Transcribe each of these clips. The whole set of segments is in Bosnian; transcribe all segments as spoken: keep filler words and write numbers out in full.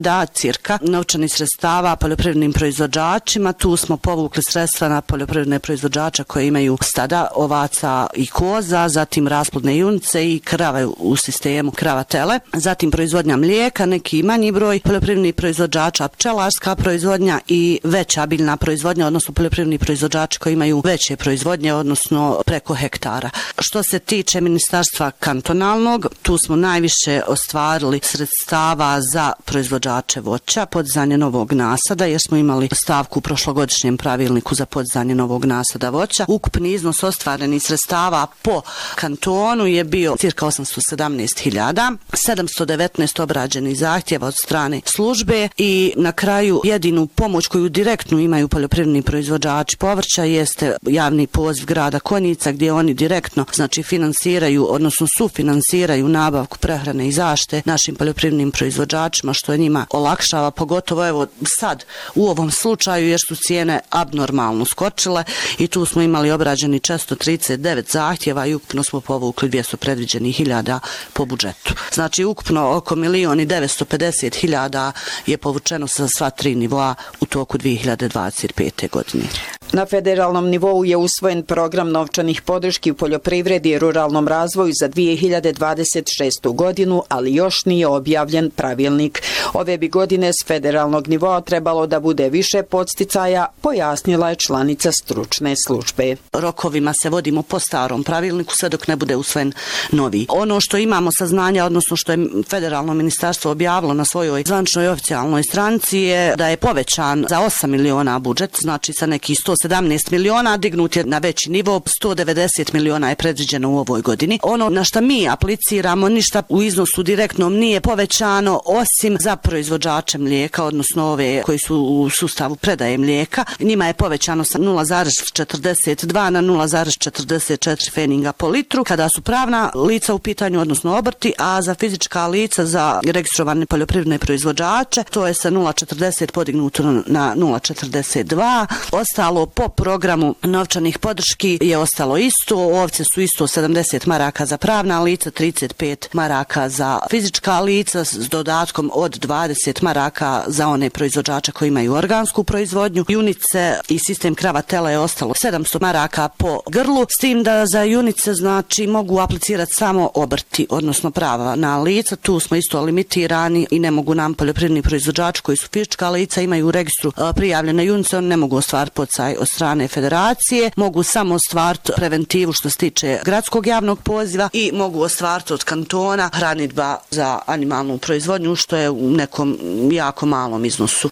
da cirka novčanih sredstava poljoprivrednim proizvođačima. Tu smo povukli sredstva na poljoprivredne proizvođače koji imaju stada ovaca i koza, zatim rasplodne junice i krave u sistemu krava tele, zatim proizvodnja mlijeka, neki manji broj poljoprivrednih proizvođača, pčelarska proizvodnja i veća biljna proizvodnja, odnosno poljoprivredni proizvođači koji imaju veće proizvodnje, odnosno preko hektara. Što se tiče ministarstva kantonalnog, tu smo najviše ostvarili sredstava za proizvođače voća, podizanje novog nasada, jer smo imali stavku u prošlogodišnjem pravilniku za podizanje novog nasada voća. Ukupni iznos ostvarenih sredstava po kantonu je bio cirka osamsto sedamnaest hiljada, sedamsto devetnaest obrađenih zahtjeva od strane službe i na kraju jedinu pomoć koju direktno imaju poljoprivredni proizvođači povrća jeste javni poziv grada Konjica, gdje oni direktno znači finansiraju, odnosno sufinansiraju nabavku prehrane i zaštite našim poljoprivrednim proizvođačima, što je njima olakšava, pogotovo evo sad u ovom slučaju jer su cijene abnormalno skočile i tu smo imali obrađeni često trideset devet zahtjeva i ukupno smo povukli dvjesto predviđenih hiljada po budžetu. Znači ukupno oko milion i devetsto pedeset hiljada je povučeno sa sva tri nivoa u toku dvije hiljade dvadeset pete. godine. Na federalnom nivou je usvojen program novčanih podrški u poljoprivredi i ruralnom razvoju za dvije hiljade dvadeset šestu. godinu, ali još nije objavljen pravilnik. Ove bi godine s federalnog nivoa trebalo da bude više podsticaja, pojasnila je članica stručne službe. Rokovima se vodimo po starom pravilniku sve dok ne bude usvojen novi. Ono što imamo saznanja, odnosno što je federalno ministarstvo objavilo na svojoj zvaničnoj oficijalnoj stranici je da je povećan za osam miliona budžet, znači sa nekih sto sedamnaest miliona, dignut je na veći nivo, sto devedeset miliona je predviđeno u ovoj godini. Ono na što mi apliciramo, ništa u iznosu direktnom nije povećano, osim za proizvođače mlijeka, odnosno ove koji su u sustavu predaje mlijeka. Njima je povećano sa nula zarez četrdeset dva na nula zarez četrdeset četiri pfeninga po litru, kada su pravna lica u pitanju, odnosno obrti, a za fizička lica, za registrovane poljoprivredne proizvođače, to je sa nula zarez četrdeset podignuto na nula zarez četrdeset dva. Ostalo po programu novčanih podrški je ostalo isto, ovce su isto sedamdeset maraka za pravna lica, trideset pet maraka za fizička lica s dodatkom od dvadeset maraka za one proizvođače koji imaju organsku proizvodnju. Junice i sistem krava tela je ostalo sedamsto maraka po grlu, s tim da za junice znači mogu aplicirati samo obrti, odnosno pravna lica. Tu smo isto limitirani i ne mogu nam poljoprivredni proizvođači koji su fizička lica, imaju u registru prijavljene junice, oni ne mogu ostvariti podsticaj od strane federacije, mogu samo ostvariti preventivu što se tiče gradskog javnog poziva i mogu ostvariti od kantona hranidba za animalnu proizvodnju, što je u nekom jako malom iznosu.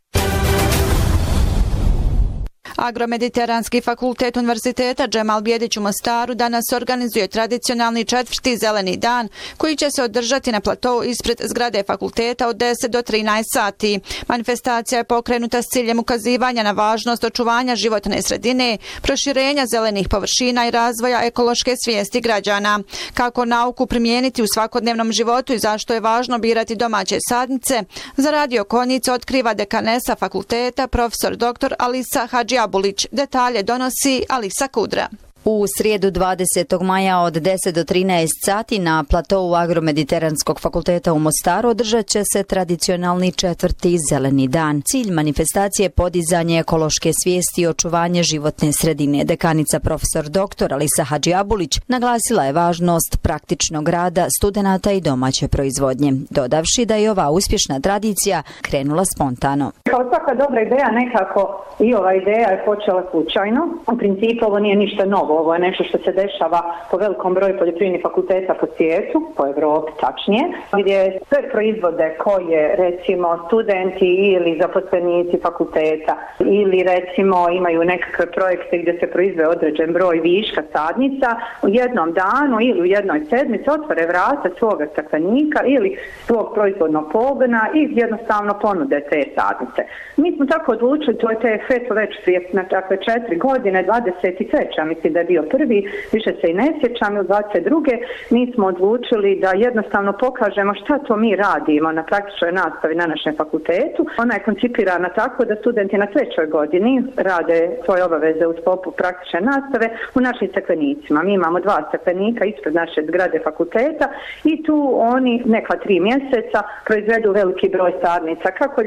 Agromediteranski fakultet Univerziteta Džemal Bijedić u Mostaru danas organizuje tradicionalni četvrti zeleni dan koji će se održati na platou ispred zgrade fakulteta od deset do trinaest sati. Manifestacija je pokrenuta s ciljem ukazivanja na važnost očuvanja životne sredine, proširenja zelenih površina i razvoja ekološke svijesti građana. Kako nauku primijeniti u svakodnevnom životu i zašto je važno birati domaće sadnice, za Radio Konjica otkriva dekanesa fakulteta profesor doktor Alisa Hadžiabulić. Detalje donosi Alisa Kudra. U srijedu dvadesetog maja od deset do trinaest sati na platou Agromediteranskog fakulteta u Mostaru održat će se tradicionalni četvrti zeleni dan. Cilj manifestacije je podizanje ekološke svijesti i očuvanje životne sredine. Dekanica profesor doktor Alisa Hadžiabulić naglasila je važnost praktičnog rada studenata i domaće proizvodnje, dodavši da je ova uspješna tradicija krenula spontano. Kao svaka dobra ideja, nekako i ova ideja je počela slučajno. U principu ovo nije ništa novo. Ovo je nešto što se dešava po velikom broju poljoprivrednih fakulteta po svijetu, po Evropi tačnije, gdje sve proizvode koje recimo studenti ili zaposlenici fakulteta ili recimo imaju nekakve projekte gdje se proizve određen broj viška sadnica, u jednom danu ili u jednoj sedmici otvore vrata svoga staklenika ili svog proizvodnog pogona i jednostavno ponude te sadnice. Mi smo tako odlučili, to je te feto već prije dakle, četiri godine, dvadeset treće mislim da je bio prvi, više se i ne sjećam, u dvadeset druge mi smo odlučili da jednostavno pokažemo šta to mi radimo na praktičnoj nastavi na našem fakultetu. Ona je koncipirana tako da studenti na trećoj godini rade svoje obaveze u sklopu praktične nastave u našim staklenicima. Mi imamo dva staklenika ispred naše zgrade fakulteta i tu oni neka tri mjeseca proizvedu veliki broj sadnica. Kako